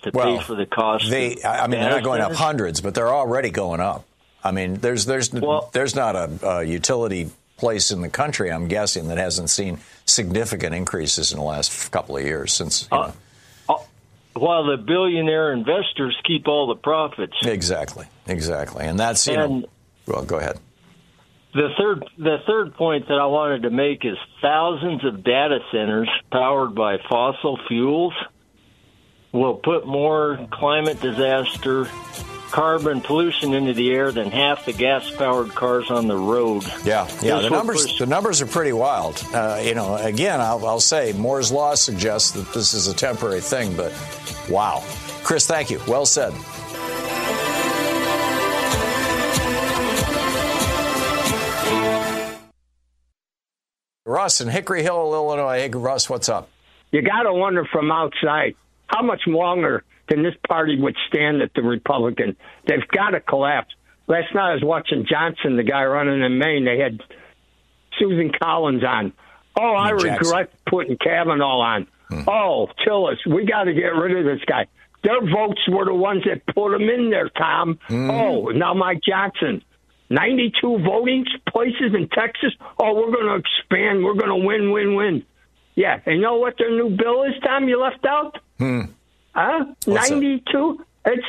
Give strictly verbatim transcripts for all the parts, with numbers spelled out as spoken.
to well, pay for the cost. They, I mean, they're not going up hundreds, but they're already going up. I mean, there's there's well, there's not a, a utility place in the country, I'm guessing, that hasn't seen significant increases in the last couple of years since. You know. uh, uh, while the billionaire investors keep all the profits. Exactly, exactly, and that's you and know. Well, go ahead. The third the third point that I wanted to make is thousands of data centers powered by fossil fuels will put more climate disaster, carbon pollution into the air than half the gas-powered cars on the road. Yeah, yeah. This The numbers, push- the numbers are pretty wild. Uh, you know, again, I'll, I'll say Moore's law suggests that this is a temporary thing, but wow, Chris, thank you. Well said. Russ in Hickory Hill, Illinois. Hey, Russ, what's up? You got to wonder from outside, how much longer can this party withstand at the Republican? They've got to collapse. Last night I was watching Johnson, the guy running in Maine. They had Susan Collins on. Oh, I Jackson. regret putting Kavanaugh on. Hmm. Oh, Tillis, we got to get rid of this guy. Their votes were the ones that put him in there, Tom. Hmm. Oh, now Mike Johnson. ninety-two voting places in Texas. Oh, we're going to expand. We're going to win, win, win. Yeah, and you know what their new bill is, Tom, you left out? Hmm. Huh? What's ninety-two? That? It's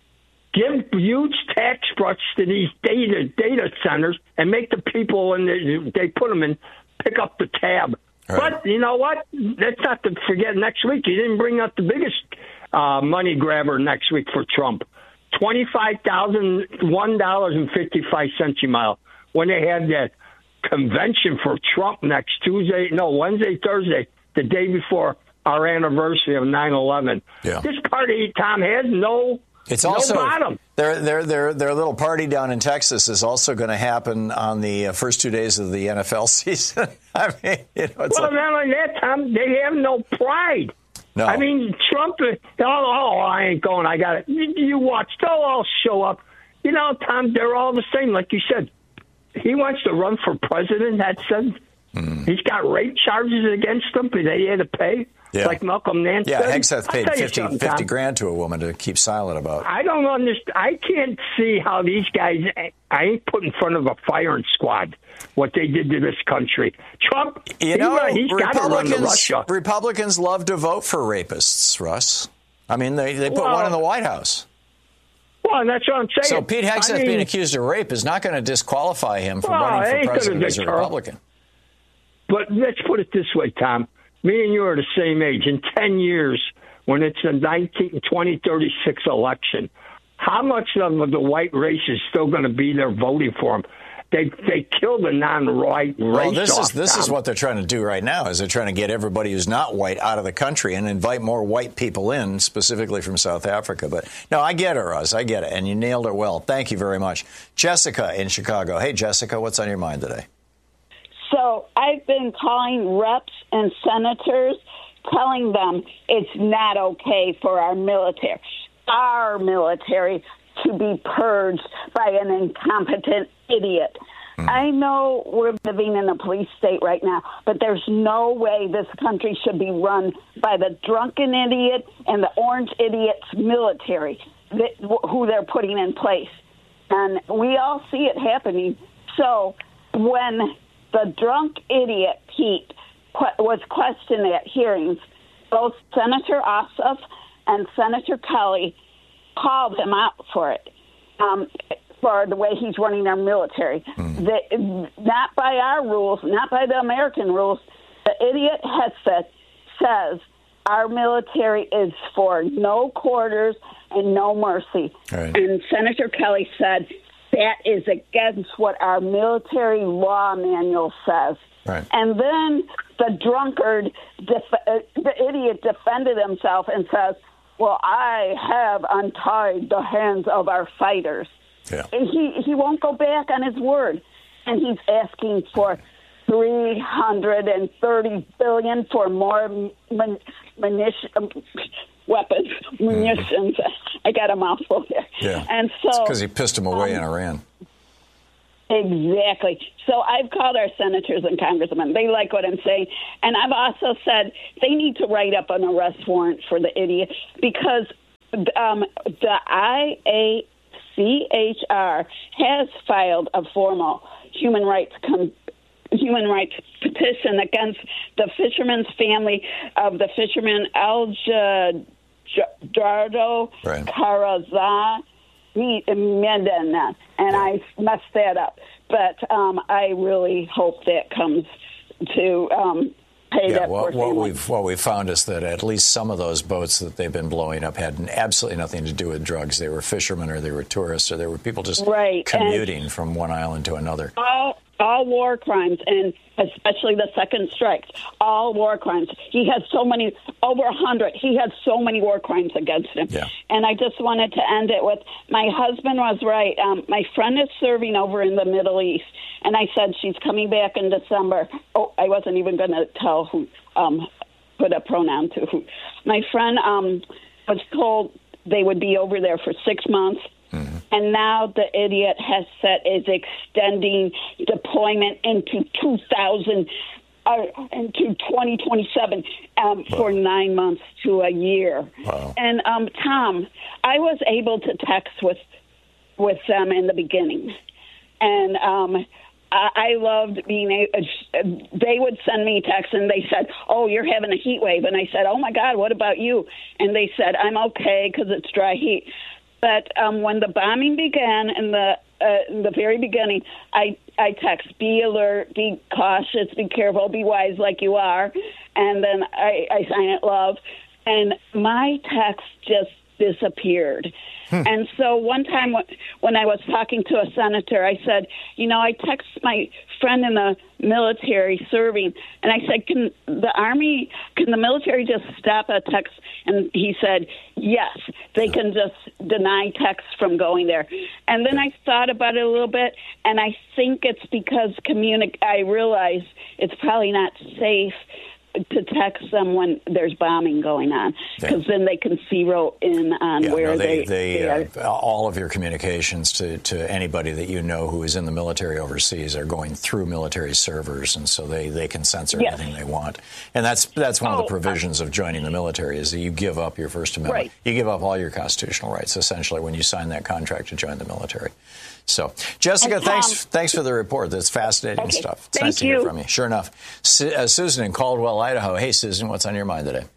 give huge tax breaks to these data data centers and make the people, when they, they put them in, pick up the tab. Right. But you know what? Let's not to forget next week. You didn't bring up the biggest uh, money grabber next week for Trump. twenty-five thousand one dollars and fifty-five cents a mile when they had that convention for Trump next Tuesday, no, Wednesday, Thursday, the day before our anniversary of nine eleven. Yeah. This party, Tom, has no, It's no also, bottom. Their, their, their, their little party down in Texas is also going to happen on the uh, first two days of the N F L season. I mean, you know, it's Well, like, not only that, Tom, they have no pride. no. I mean, Trump, oh, oh, I ain't going, I got it. You, you watch, they'll all show up. You know, Tom, they're all the same. Like you said, he wants to run for president. That said, mm. he's got rape charges against him, but they had to pay. Yeah. Like Malcolm Nance yeah, said. Hegseth I'll paid tell you fifty, something, fifty Tom. grand to a woman to keep silent about. I don't understand. I can't see how these guys, I ain't put in front of a firing squad what they did to this country. Trump, You he, know, he's got to run to Republicans, Russia. Republicans love to vote for rapists, Russ. I mean, they, they put Well, one in the White House. Well, that's what I'm saying. So Pete Hegseth I mean, being accused of rape is not going to disqualify him from Well, it running ain't for gonna president as a deter. Republican. But let's put it this way, Tom. Me and you are the same age. In ten years, when it's the nineteen, twenty thirty-six election, how much of the white race is still going to be there voting for him? They they killed the non-white race. Well, this off, is this Tom. is what they're trying to do right now. Is they're trying to get everybody who's not white out of the country and invite more white people in, specifically from South Africa. But no, I get it, Russ. I get it, and you nailed it well. Thank you very much, Jessica in Chicago. Hey, Jessica, what's on your mind today? So I've been calling reps and senators, telling them it's not okay for our military, our military, to be purged by an incompetent idiot. Mm. I know we're living in a police state right now, but there's no way this country should be run by the drunken idiot and the orange idiot's military that, who they're putting in place. And we all see it happening. So when the drunk idiot, Pete, qu- was questioned at hearings, both Senator Ossoff and Senator Kelly called him out for it, um, for the way he's running our military. Mm. The, not by our rules, not by the American rules. The idiot Hegseth says our military is for no quarters and no mercy. Right. And Senator Kelly said that is against what our military law manual says. Right. And then the drunkard, def- uh, the idiot defended himself and says, well, I have untied the hands of our fighters. Yeah. And he, he won't go back on his word. And he's asking for three hundred thirty billion dollars for more mun- munition, um, weapons, munitions. Mm-hmm. I got a mouthful there. Yeah. And so because he pissed him away um, in Iran. Exactly. So I've called our senators and congressmen. They like what I'm saying. And I've also said they need to write up an arrest warrant for the idiot because um, the I A C H R has filed a formal human rights com- human rights petition against the fisherman's family of the fisherman El Jardo right. Caraza Mendana, and I messed that up. But um, I really hope that comes to um, pay yeah, that well, poor what family. we've what we've found is that at least some of those boats that they've been blowing up had absolutely nothing to do with drugs. They were fishermen, or they were tourists, or they were people just right. commuting and from one island to another. All, all war crimes, and especially the second strikes, all war crimes. He had so many, over a hundred. He had so many war crimes against him. Yeah. And I just wanted to end it with, my husband was right. Um, my friend is serving over in the Middle East, and I said she's coming back in December. Oh, I wasn't even going to tell who, um, put a pronoun to who. My friend um, was told they would be over there for six months. Mm-hmm. And now the idiot has said is extending deployment into two thousand, uh, into twenty twenty-seven um, wow. for nine months to a year. Wow. And um, Tom, I was able to text with with them in the beginning, and um, I, I loved being able. They would send me texts, and they said, "Oh, you're having a heat wave," and I said, "Oh my God, what about you?" And they said, "I'm okay because it's dry heat." But um, when the bombing began in the uh, in the very beginning, I I text, be alert, be cautious, be careful, be wise like you are. And then I, I sign it love. And my text just disappeared. Hmm. And so one time when I was talking to a senator, I said, you know, I text my friend in the military serving, and I said, can the Army, can the military just stop a text? And he said, yes, they can just deny texts from going there. And then I thought about it a little bit, and I think it's because communi- I realized it's probably not safe to text them when there's bombing going on, because yeah. then they can zero in on yeah, where no, they, they, they, they uh, are. all of your communications to, to anybody that you know who is in the military overseas are going through military servers, and so they, they can censor yes. anything they want. And that's that's one oh, of the provisions of joining the military, is that you give up your First Amendment. Right. You give up all your constitutional rights, essentially, when you sign that contract to join the military. So, Jessica, Tom, thanks thanks for the report. That's fascinating okay, stuff. It's thank nice to you. hear from you. Sure enough. Su- uh, Susan in Caldwell, Idaho. Hey, Susan, what's on your mind today?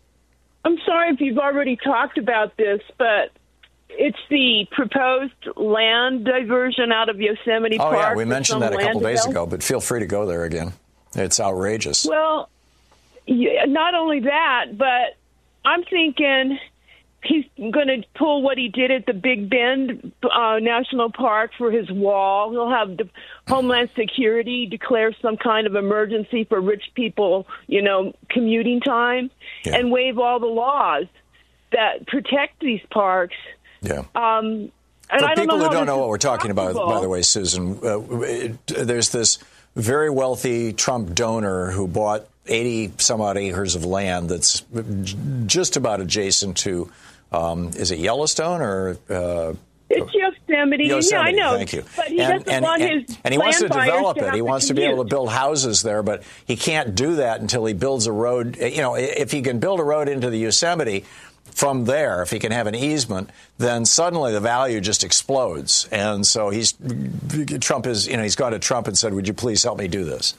I'm sorry if you've already talked about this, but it's the proposed land diversion out of Yosemite oh, Park. Oh, yeah, we mentioned that a couple days develop- ago, but feel free to go there again. It's outrageous. Well, yeah, not only that, but I'm thinking he's going to pull what he did at the Big Bend uh, National Park for his wall. He'll have the Homeland Security declare some kind of emergency for rich people, you know, commuting time, yeah. and waive all the laws that protect these parks. Yeah. Um, and For I don't people know who how don't know this what we're is talking possible. about, by the way, Susan, uh, it, there's this very wealthy Trump donor who bought eighty some odd acres of land that's just about adjacent to, um, is it Yellowstone or? Uh, It's Yosemite. Yosemite. Yeah, I know. Thank you. But he and, doesn't and, want and, his and he wants to land buyers develop to it. have He to wants to be able to commute. build houses there, but he can't do that until he builds a road. You know, if he can build a road into the Yosemite from there, if he can have an easement, then suddenly the value just explodes. And so he's Trump is, you know, he's gone to Trump and said, "Would you please help me do this?"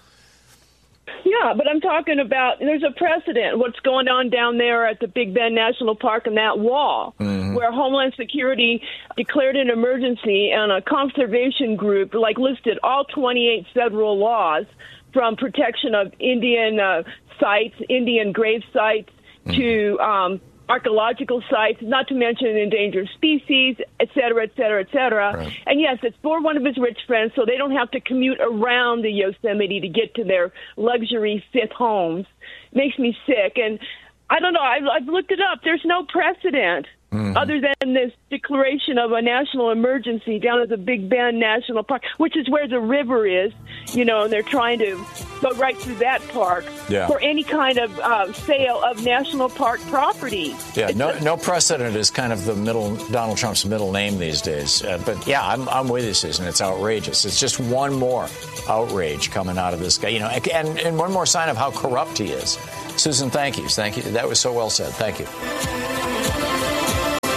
Yeah, but I'm talking about, there's a precedent, what's going on down there at the Big Bend National Park and that wall, mm-hmm. where Homeland Security declared an emergency, and a conservation group like listed all twenty-eight federal laws, from protection of Indian uh, sites, Indian grave sites, mm-hmm. to um, archaeological sites, not to mention endangered species, et cetera, et cetera, et cetera. Right. And yes, it's for one of his rich friends, so they don't have to commute around the Yosemite to get to their luxury fifth homes. Makes me sick. And I don't know, I've, I've looked it up. There's no precedent mm-hmm. other than this declaration of a national emergency down at the Big Bend National Park, which is where the river is, you know, and they're trying to go right through that park yeah. for any kind of uh, sale of national park property. Yeah, no, no precedent is kind of the middle Donald Trump's middle name these days. Uh, but yeah, I'm, I'm with you, Susan. It's outrageous. It's just one more outrage coming out of this guy, you know, and, and one more sign of how corrupt he is. Susan, thank you. Thank you. That was so well said. Thank you.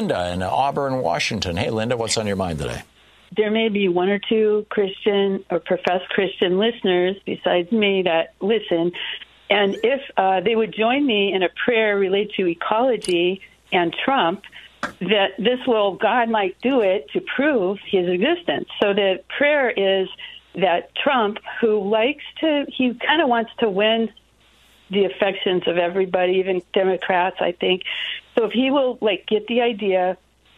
Linda in Auburn, Washington. Hey, Linda, what's on your mind today? There may be one or two Christian or professed Christian listeners besides me that listen. And if uh, they would join me in a prayer related to ecology and Trump, that this will, God might do it to prove his existence. So the prayer is that Trump, who likes to, he kind of wants to win the affections of everybody, even Democrats, I think. So if he will, like, get the idea,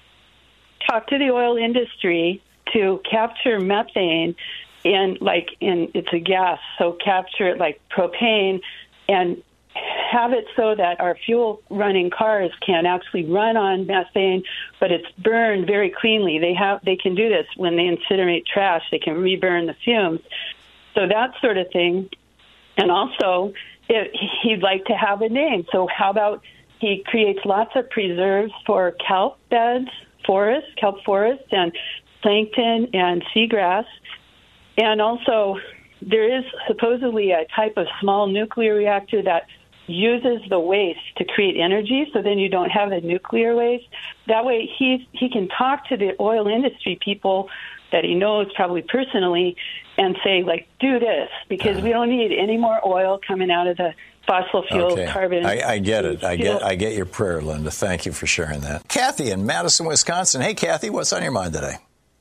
talk to the oil industry to capture methane and, like, in it's a gas, so capture it like propane and have it so that our fuel-running cars can actually run on methane, but it's burned very cleanly. They have they can do this when they incinerate trash. They can reburn the fumes. So that sort of thing. And also, it, he'd like to have a name. So how about he creates lots of preserves for kelp beds, forests, kelp forests, and plankton and seagrass. And also, there is supposedly a type of small nuclear reactor that uses the waste to create energy, so then you don't have the nuclear waste. That way he he can talk to the oil industry people that he knows probably personally and say, like, do this, because we don't need any more oil coming out of the fossil fuel okay. carbon. I, I get it. I get I get your prayer, Linda. Thank you for sharing that. Kathy in Madison, Wisconsin. Hey, Kathy, what's on your mind today?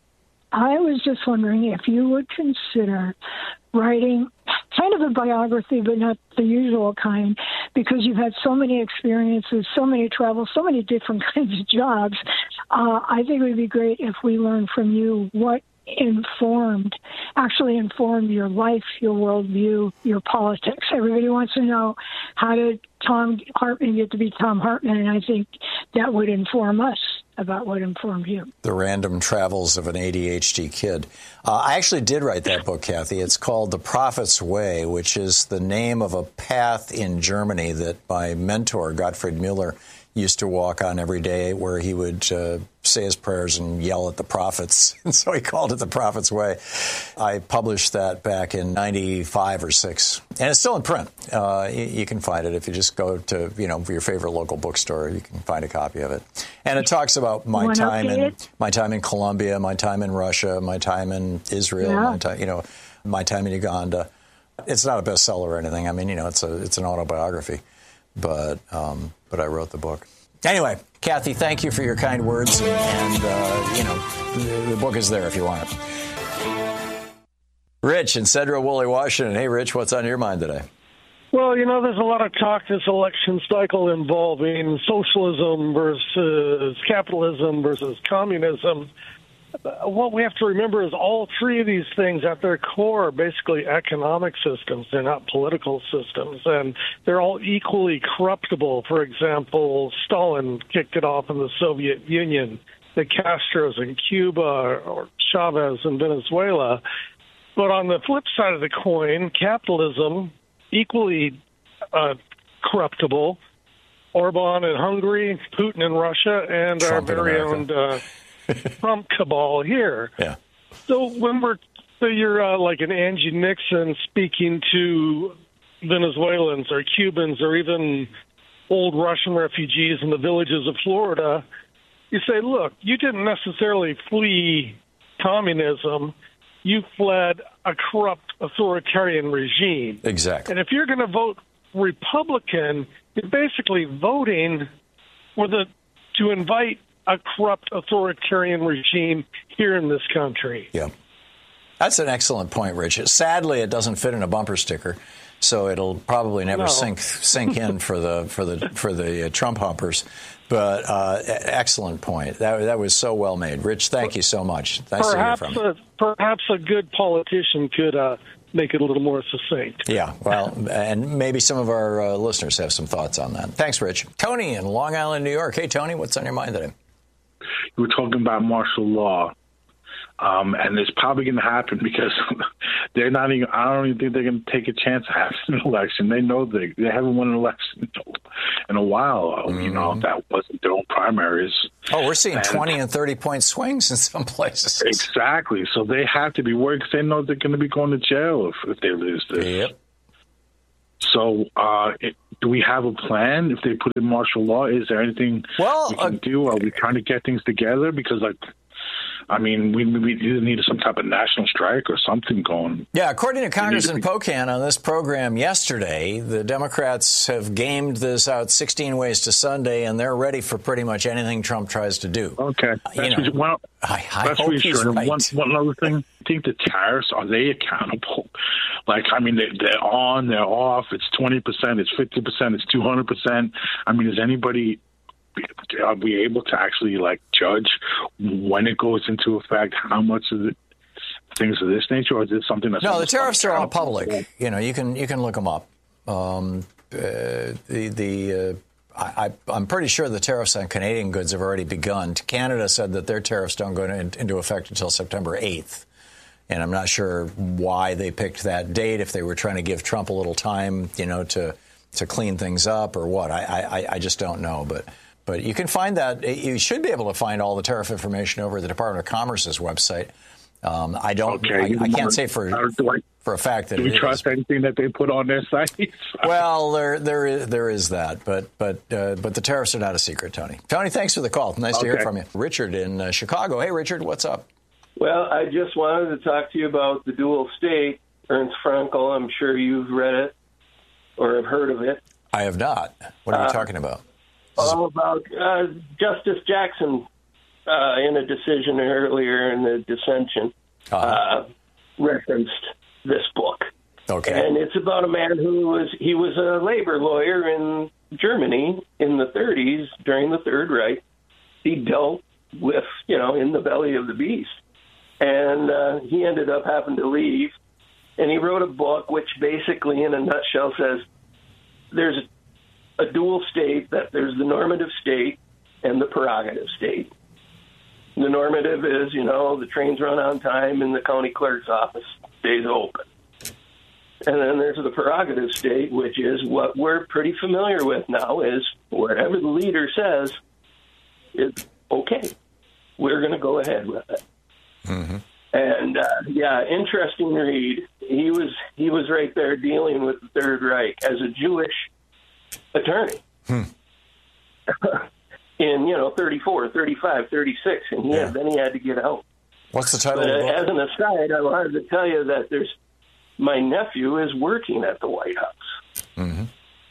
I was just wondering if you would consider writing kind of a biography, but not the usual kind, because you've had so many experiences, so many travels, so many different kinds of jobs. Uh, I think it would be great if we learned from you what informed, actually informed your life, your worldview, your politics. Everybody wants to know, how did Thom Hartmann get to be Thom Hartmann? And I think that would inform us about what informed you. The Random Travels of an A D H D Kid. Uh, I actually did write that book, Kathy. It's called The Prophet's Way, which is the name of a path in Germany that my mentor, Gottfried Müller, used to walk on every day, where he would uh, say his prayers and yell at the prophets. And so he called it The Prophet's Way. I published that back in ninety-five or six. And it's still in print. Uh, you, you can find it if you just go to, you know, your favorite local bookstore. You can find a copy of it. And it talks about my time in it? my time in Colombia, my time in Russia, my time in Israel, yeah. my time, you know, my time in Uganda. It's not a bestseller or anything. I mean, you know, it's a it's an autobiography. But um, but I wrote the book. Anyway, Kathy, thank you for your kind words. And, uh, you know, the, the book is there if you want it. Rich in Cedro Woolley, Washington. Hey, Rich, what's on your mind today? Well, you know, there's a lot of talk this election cycle involving socialism versus capitalism versus communism. What we have to remember is all three of these things at their core are basically economic systems. They're not political systems, and they're all equally corruptible. For example, Stalin kicked it off in the Soviet Union, the Castros in Cuba, or Chavez in Venezuela. But on the flip side of the coin, capitalism, equally uh, corruptible. Orban in Hungary, Putin in Russia, and Trump our very own uh, Trump cabal here. Yeah. So when we're, so you're uh, like an Angie Nixon speaking to Venezuelans or Cubans or even old Russian refugees in the villages of Florida, you say, look, you didn't necessarily flee communism. You fled a corrupt authoritarian regime. Exactly. And if you're going to vote Republican, you're basically voting for the to invite a corrupt authoritarian regime here in this country. Yeah. That's an excellent point, Rich. Sadly, it doesn't fit in a bumper sticker, so it'll probably never no. sink sink in for the for the for the uh, Trump humpers. But uh, excellent point. That that was so well made, Rich. Thank you so much. Nice perhaps to hear from you. A, perhaps a good politician could uh, make it a little more succinct. Yeah, well, and maybe some of our uh, listeners have some thoughts on that. Thanks, Rich. Tony in Long Island, New York. Hey, Tony, what's on your mind today? You were talking about martial law, um, and it's probably going to happen because they're not even. I don't even think they're going to take a chance of having an election. They know they they haven't won an election in a while. Mm-hmm. You know, that wasn't their own primaries. Oh, we're seeing and, twenty and thirty point swings in some places. Exactly. So they have to be worried because they know they're going to be going to jail if, if they lose this. Yep. So, uh, it, do we have a plan if they put in martial law? Is there anything well, we can uh, do? Are we trying to get things together? Because, like, I mean, we, we either need some type of national strike or something going. Yeah, according to Congressman Pocan on this program yesterday, the Democrats have gamed this out sixteen ways to Sunday, and they're ready for pretty much anything Trump tries to do. Okay. You That's, know, well, I, I that's hope reassuring. he's right. One, one other thing, I think the tariffs, are they accountable? Like, I mean, they, they're on, they're off, it's twenty percent, it's fifty percent, it's two hundred percent. I mean, is anybody... Are we able to actually like judge when it goes into effect? How much is it? Things of this nature, or is this something that's no? The tariffs are all public. You know, you can you can look them up. Um, uh, the the uh, I, I'm pretty sure the tariffs on Canadian goods have already begun. Canada said that their tariffs don't go into effect until September eighth. And I'm not sure why they picked that date, if they were trying to give Trump a little time, you know, to to clean things up or what. I I, I just don't know, but. But you can find that. You should be able to find all the tariff information over the Department of Commerce's website. Um, I don't. Okay. I, I can't say for I, for a fact that. Do we it trust is. anything that they put on their site? Well, there there is there is that, but but uh, but the tariffs are not a secret, Tony. Tony, thanks for the call. Nice okay. to hear from you. Richard in uh, Chicago. Hey, Richard, what's up? Well, I just wanted to talk to you about the dual state. Ernst Frankl. I'm sure you've read it or have heard of it. I have not. What are you uh, talking about? All about uh, Justice Jackson uh, in a decision earlier in the dissension uh-huh. uh, referenced this book. Okay. And it's about a man who was, he was a labor lawyer in Germany in the thirties during the Third Reich. He dealt with, you know, in the belly of the beast. And uh, he ended up having to leave. And he wrote a book which basically, in a nutshell, says there's a dual state, that there's the normative state and the prerogative state. The normative is, you know, the trains run on time and the county clerk's office stays open. And then there's the prerogative state, which is what we're pretty familiar with now, is whatever the leader says is okay. We're going to go ahead with it. Mm-hmm. And, uh, yeah, interesting read. He was, he was right there dealing with the Third Reich as a Jewish attorney hmm. in, you know, thirty-four, thirty-five, thirty-six, and he yeah. had, then he had to get out. What's the title but, of the book? As an aside, I wanted to tell you that there's my nephew is working at the White House. Mm-hmm.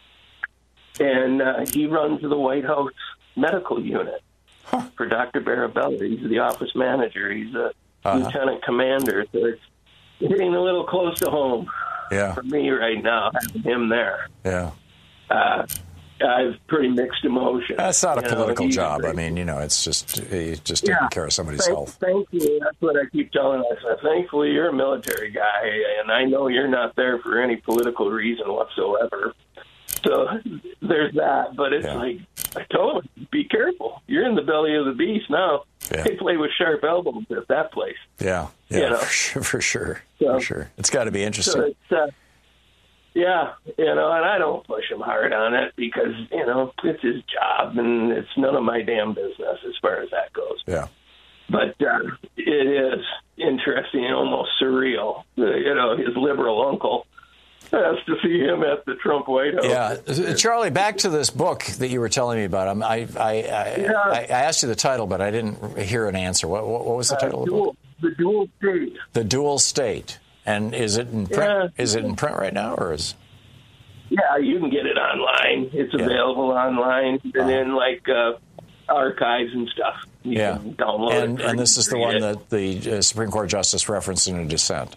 And uh, he runs the White House medical unit huh. for Doctor Barabella. He's the office manager. He's a uh-huh. lieutenant commander, so it's hitting a little close to home yeah. for me right now, having him there. Yeah. Uh, I have pretty mixed emotions. That's not a you political know, job. I mean, you know, it's just he's just taking yeah, care of somebody's thank, health. Thank you. That's what I keep telling myself. Thankfully, you're a military guy, and I know you're not there for any political reason whatsoever. So there's that. But it's yeah. like, I told him, be careful. You're in the belly of the beast now. Yeah. They play with sharp elbows at that place. Yeah, yeah, you know? for sure. For sure. So, for sure. It's got to be interesting. So it's, uh, Yeah, you know, and I don't push him hard on it because, you know, it's his job and it's none of my damn business as far as that goes. Yeah. But uh, it is interesting and almost surreal. Uh, you know, his liberal uncle has to see him at the Trump White House. Yeah. Charlie, back to this book that you were telling me about. I I, I, yeah. I, I asked you the title, but I didn't hear an answer. What, what, what was the title uh, of the dual, book? The Dual State. The Dual State. And is it in print? Yeah. Is it in print right now, or is? Yeah, you can get it online. It's yeah. available online, and uh-huh. in like uh, archives and stuff. You yeah, can download and it. And this is the one it. that the uh, Supreme Court justice referenced in a dissent.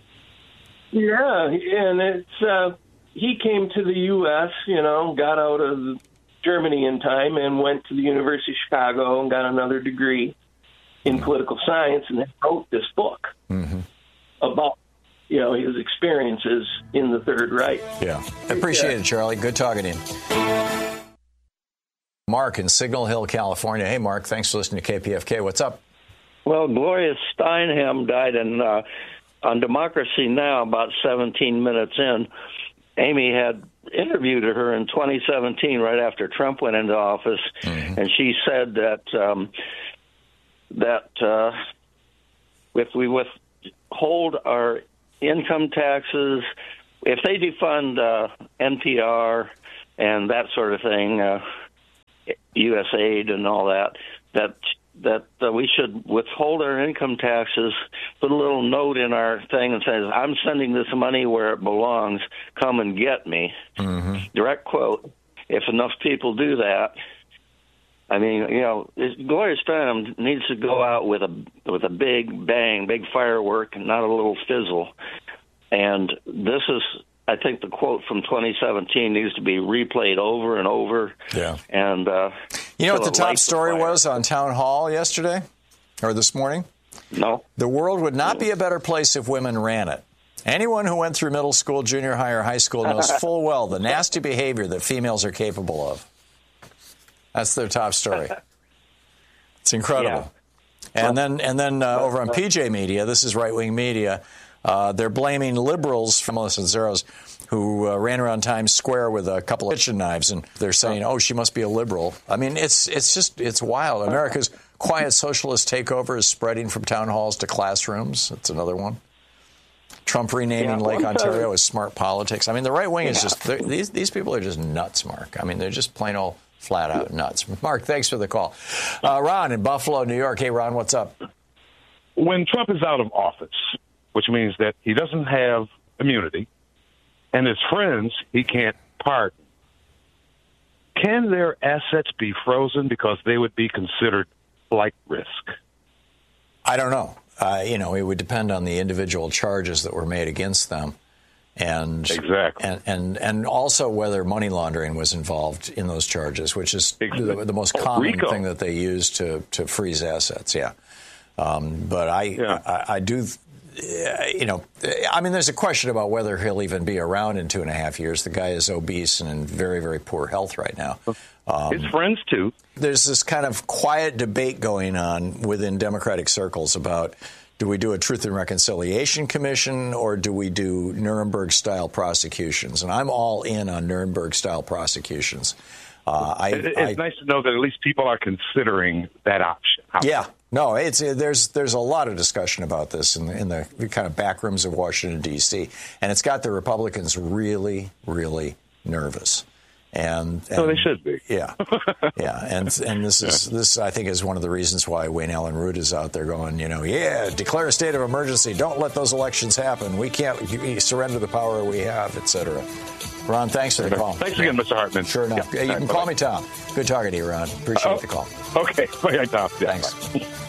Yeah, and it's uh, he came to the U S, you know, got out of Germany in time, and went to the University of Chicago and got another degree in mm-hmm. political science, and then wrote this book mm-hmm. about. You know, his experiences in the Third Reich. Yeah. I appreciate yeah. it, Charlie. Good talking to you. Mark in Signal Hill, California. Hey, Mark. Thanks for listening to K P F K. What's up? Well, Gloria Steinem died in, uh, on Democracy Now! About seventeen minutes in. Amy had interviewed her in twenty seventeen, right after Trump went into office, mm-hmm. and she said that um, that uh, if we withhold our income taxes, if they defund uh, N P R and that sort of thing, uh, U S aid and all that, that that uh, we should withhold our income taxes, put a little note in our thing and says, I'm sending this money where it belongs, come and get me. Mm-hmm. Direct quote. If enough people do that, I mean, you know, Gloria Steinem needs to go out with a with a big bang, big firework, and not a little fizzle. And this is, I think, the quote from twenty seventeen needs to be replayed over and over. Yeah. And uh, you know so what the top story the was on Town Hall yesterday or this morning? No. The world would not be a better place if women ran it. Anyone who went through middle school, junior high, or high school knows full well the nasty behavior that females are capable of. That's their top story. It's incredible. Yeah. And then, and then uh, over on P J Media, this is right-wing media, uh, they're blaming liberals from Melissa Zeros, who uh, ran around Times Square with a couple of kitchen knives, and they're saying, "Oh, she must be a liberal." I mean, it's it's just it's wild. America's quiet socialist takeover is spreading from town halls to classrooms. That's another one. Trump renaming yeah, Lake well, Ontario as smart politics. I mean, the right wing yeah. is just these these people are just nuts, Mark. I mean, they're just plain old. Flat out nuts. Mark, thanks for the call. Uh, Ron in Buffalo, New York. Hey, Ron, what's up? When Trump is out of office, which means that he doesn't have immunity, and his friends he can't pardon, can their assets be frozen because they would be considered flight risk? I don't know. Uh, you know, it would depend on the individual charges that were made against them. And, exactly. and and and also whether money laundering was involved in those charges, which is exactly. the, the most common Rico. thing that they use to, to freeze assets. Yeah, um, but I, yeah. I I do, you know, I mean, there's a question about whether he'll even be around in two and a half years. The guy is obese and in very very poor health right now. Um, His friends too. There's this kind of quiet debate going on within Democratic circles about. Do we do a Truth and Reconciliation Commission or do we do Nuremberg-style prosecutions? And I'm all in on Nuremberg-style prosecutions. Uh, I, it's I, nice to know that at least people are considering that option. option. Yeah. No, it's there's there's a lot of discussion about this in the, in the kind of back rooms of Washington, D C, and it's got the Republicans really, really nervous. And, and so they should be. Yeah, yeah, and and this is this I think is one of the reasons why Wayne Allen Root is out there going, you know, yeah, declare a state of emergency. Don't let those elections happen. We can't surrender the power we have, et cetera. Ron, thanks for the call. Thanks again, Mister Hartman. Sure enough. Yeah. You can right, call bye-bye. me Tom. Good talking to you, Ron. Appreciate oh, the call. Okay. Bye, Tom. Yeah, thanks. bye.